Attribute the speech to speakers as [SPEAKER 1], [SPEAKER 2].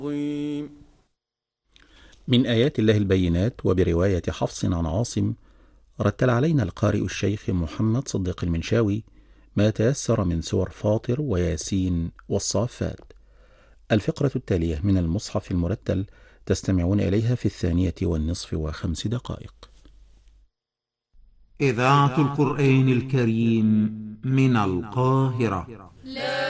[SPEAKER 1] من آيات الله البينات وبرواية حفص عن عاصم، رتل علينا القارئ الشيخ محمد صديق المنشاوي ما تيسر من سور فاطر وياسين والصافات. الفقرة التالية من المصحف المرتل تستمعون إليها في 2:05.
[SPEAKER 2] إذاعة القرآن الكريم من القاهرة.